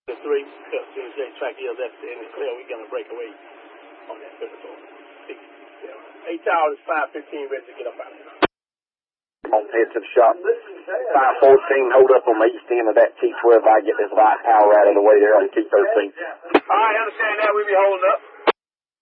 The 3, as soon as they track yields at the end is clear, we're going to break away on that pivotal. 6, 7. 8 hours, 5:15, ready to get up out of here. On head to the shop. 514, hold up on the east end of that T12. I get this light power out of the way there on T13. All right, understand that. We'll be holding up.